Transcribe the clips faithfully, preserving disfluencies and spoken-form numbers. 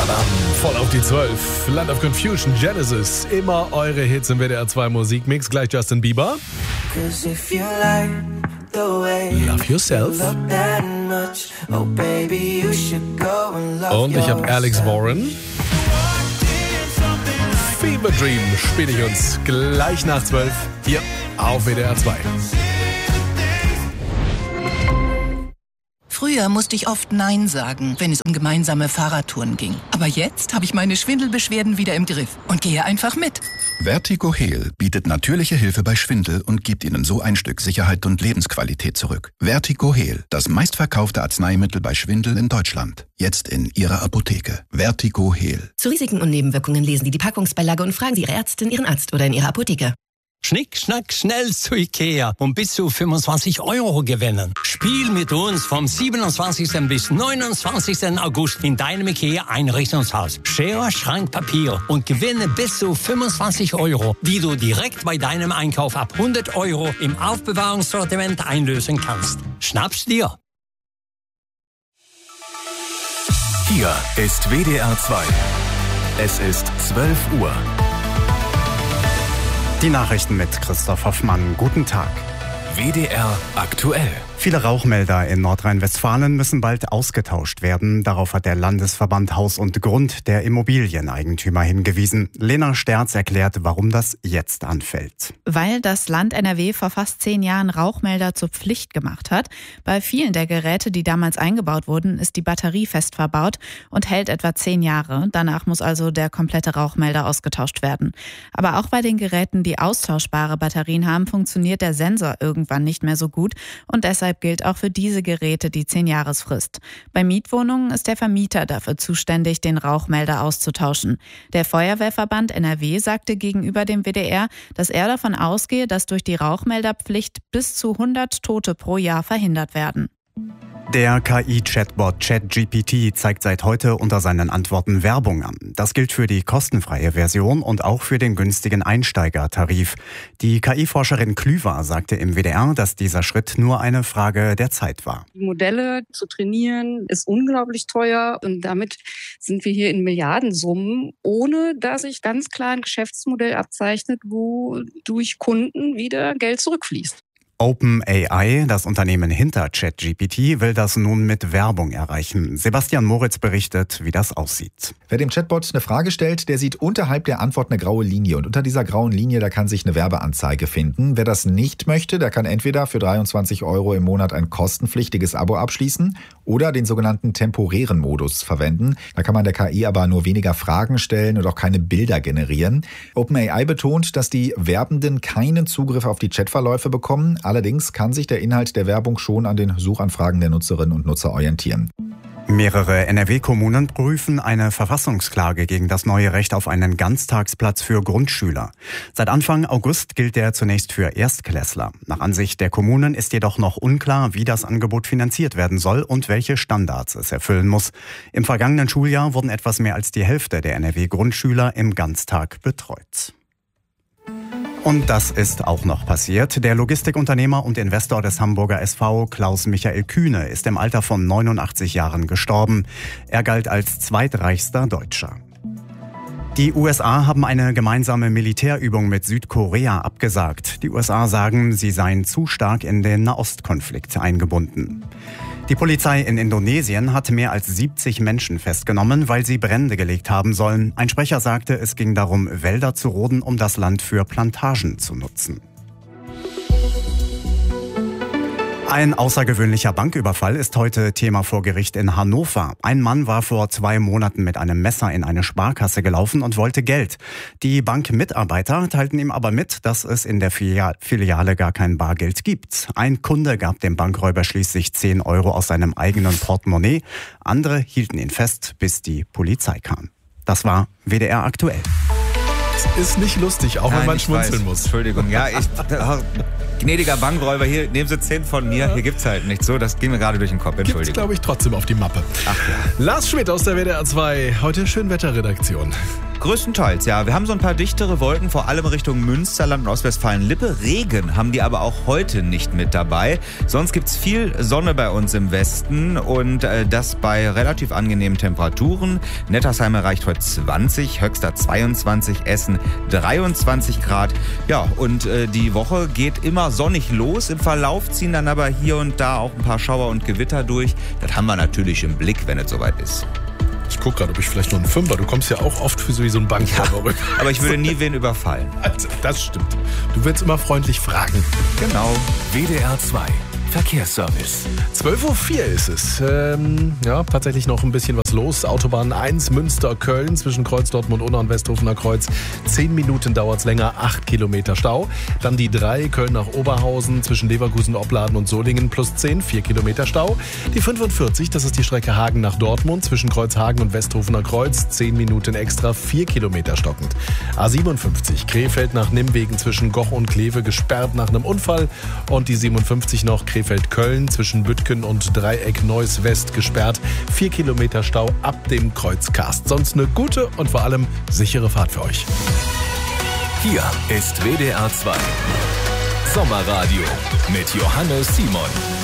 Bam, voll auf die zwölf. Land of Confusion, Genesis. Immer eure Hits im W D R zwei Musikmix. Gleich Justin Bieber. Love Yourself. Und ich habe Alex Warren. Fever Dream spiele ich uns gleich nach zwölf hier auf W D R zwei. Früher musste ich oft Nein sagen, wenn es um gemeinsame Fahrradtouren ging. Aber jetzt habe ich meine Schwindelbeschwerden wieder im Griff und gehe einfach mit. Vertigo-Heal bietet natürliche Hilfe bei Schwindel und gibt Ihnen so ein Stück Sicherheit und Lebensqualität zurück. Vertigo-Heal, das meistverkaufte Arzneimittel bei Schwindel in Deutschland. Jetzt in Ihrer Apotheke. Vertigo-Heal. Zu Risiken und Nebenwirkungen lesen Sie die Packungsbeilage und fragen Sie Ihre Ärztin, Ihren Arzt oder in Ihrer Apotheke. Schnick, schnack, schnell zu Ikea und bis zu fünfundzwanzig Euro gewinnen. Spiel mit uns vom siebenundzwanzigsten bis neunundzwanzigsten August in deinem Ikea-Einrichtungshaus. Schere, Schrank, Papier und gewinne bis zu fünfundzwanzig Euro, die du direkt bei deinem Einkauf ab hundert Euro im Aufbewahrungssortiment einlösen kannst. Schnapp's dir! Hier ist W D R zwei. Es ist zwölf Uhr. Die Nachrichten mit Christoph Hoffmann. Guten Tag. W D R aktuell. Viele Rauchmelder in Nordrhein-Westfalen müssen bald ausgetauscht werden. Darauf hat der Landesverband Haus und Grund der Immobilieneigentümer hingewiesen. Lena Sterz erklärt, warum das jetzt anfällt. Weil das Land N R W vor fast zehn Jahren Rauchmelder zur Pflicht gemacht hat. Bei vielen der Geräte, die damals eingebaut wurden, ist die Batterie fest verbaut und hält etwa zehn Jahre. Danach muss also der komplette Rauchmelder ausgetauscht werden. Aber auch bei den Geräten, die austauschbare Batterien haben, funktioniert der Sensor irgendwann nicht mehr so gut und deshalb gilt auch für diese Geräte die zehn-Jahresfrist. Bei Mietwohnungen ist der Vermieter dafür zuständig, den Rauchmelder auszutauschen. Der Feuerwehrverband N R W sagte gegenüber dem W D R, dass er davon ausgehe, dass durch die Rauchmelderpflicht bis zu hundert Tote pro Jahr verhindert werden. Der K I-Chatbot ChatGPT zeigt seit heute unter seinen Antworten Werbung an. Das gilt für die kostenfreie Version und auch für den günstigen Einsteigertarif. Die K I-Forscherin Klüver sagte im W D R, dass dieser Schritt nur eine Frage der Zeit war. Die Modelle zu trainieren ist unglaublich teuer und damit sind wir hier in Milliardensummen, ohne dass sich ganz klar ein Geschäftsmodell abzeichnet, wo durch Kunden wieder Geld zurückfließt. OpenAI, das Unternehmen hinter ChatGPT, will das nun mit Werbung erreichen. Sebastian Moritz berichtet, wie das aussieht. Wer dem Chatbot eine Frage stellt, der sieht unterhalb der Antwort eine graue Linie. Und unter dieser grauen Linie, da kann sich eine Werbeanzeige finden. Wer das nicht möchte, der kann entweder für dreiundzwanzig Euro im Monat ein kostenpflichtiges Abo abschließen oder den sogenannten temporären Modus verwenden. Da kann man der K I aber nur weniger Fragen stellen und auch keine Bilder generieren. OpenAI betont, dass die Werbenden keinen Zugriff auf die Chatverläufe bekommen. Allerdings kann sich der Inhalt der Werbung schon an den Suchanfragen der Nutzerinnen und Nutzer orientieren. Mehrere N R W-Kommunen prüfen eine Verfassungsklage gegen das neue Recht auf einen Ganztagsplatz für Grundschüler. Seit Anfang August gilt der zunächst für Erstklässler. Nach Ansicht der Kommunen ist jedoch noch unklar, wie das Angebot finanziert werden soll und welche Standards es erfüllen muss. Im vergangenen Schuljahr wurden etwas mehr als die Hälfte der N R W-Grundschüler im Ganztag betreut. Und das ist auch noch passiert. Der Logistikunternehmer und Investor des Hamburger S V, Klaus-Michael Kühne, ist im Alter von neunundachtzig Jahren gestorben. Er galt als zweitreichster Deutscher. Die U S A haben eine gemeinsame Militärübung mit Südkorea abgesagt. Die U S A sagen, sie seien zu stark in den Nahostkonflikt eingebunden. Die Polizei in Indonesien hat mehr als siebzig Menschen festgenommen, weil sie Brände gelegt haben sollen. Ein Sprecher sagte, es ging darum, Wälder zu roden, um das Land für Plantagen zu nutzen. Ein außergewöhnlicher Banküberfall ist heute Thema vor Gericht in Hannover. Ein Mann war vor zwei Monaten mit einem Messer in eine Sparkasse gelaufen und wollte Geld. Die Bankmitarbeiter teilten ihm aber mit, dass es in der Filiale gar kein Bargeld gibt. Ein Kunde gab dem Bankräuber schließlich zehn Euro aus seinem eigenen Portemonnaie. Andere hielten ihn fest, bis die Polizei kam. Das war W D R aktuell. Es ist nicht lustig, auch Nein, wenn man schmunzeln weiß. muss. Entschuldigung, ja, ich... Gnädiger Bankräuber, hier, nehmen Sie zehn von mir, hier gibt's halt nicht so, das ging mir gerade durch den Kopf, Entschuldigung. Gibt's, glaube ich, trotzdem auf die Mappe. Ach ja. Lars Schmidt aus der W D R zwei, heute Schönwetterredaktion. Größtenteils, ja. Wir haben so ein paar dichtere Wolken, vor allem Richtung Münsterland und Ostwestfalen-Lippe. Regen haben die aber auch heute nicht mit dabei. Sonst gibt's viel Sonne bei uns im Westen und äh, das bei relativ angenehmen Temperaturen. Nettersheim erreicht heute zwanzig, Höxter zweiundzwanzig, Essen dreiundzwanzig Grad. Ja, und äh, die Woche geht immer sonnig los. Im Verlauf ziehen dann aber hier und da auch ein paar Schauer und Gewitter durch. Das haben wir natürlich im Blick, wenn es soweit ist. Ich gucke gerade, ob ich vielleicht noch einen Fünfer. Du kommst ja auch oft für so wie so ein Bankräuber rüber. Aber ich würde nie wen überfallen. Also, das stimmt. Du willst immer freundlich fragen. Genau. W D R zwei Verkehrsservice. zwölf Uhr vier ist es. Ähm, ja, tatsächlich noch ein bisschen was los. Autobahn eins Münster-Köln zwischen Kreuz Dortmund-Unna und Westhofener Kreuz. Zehn Minuten dauert es länger, acht Kilometer Stau. Dann die drei Köln nach Oberhausen zwischen Leverkusen, Opladen und Solingen plus zehn, vier Kilometer Stau. Die fünfundvierzig, das ist die Strecke Hagen nach Dortmund zwischen Kreuzhagen und Westhofener Kreuz. zehn Minuten extra, vier Kilometer stockend. A siebenundfünfzig Krefeld nach Nimwegen zwischen Goch und Kleve gesperrt nach einem Unfall. Und die siebenundfünfzig noch Krefeld-Köln zwischen Büttgen und Dreieck Neuss West gesperrt. Vier Kilometer Stau ab dem Kreuz Karst. Sonst eine gute und vor allem sichere Fahrt für euch. Hier ist W D R zwei Sommerradio mit Johannes Simon.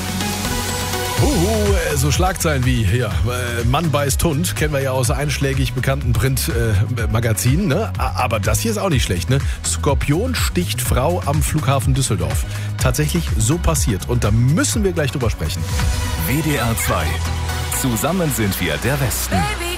Uhu, so Schlagzeilen wie hier, Mann beißt Hund, kennen wir ja aus einschlägig bekannten Printmagazinen, äh, ne? Aber das hier ist auch nicht schlecht, ne? Skorpion sticht Frau am Flughafen Düsseldorf. Tatsächlich so passiert und da müssen wir gleich drüber sprechen. W D R zwei. Zusammen sind wir der Westen. Baby.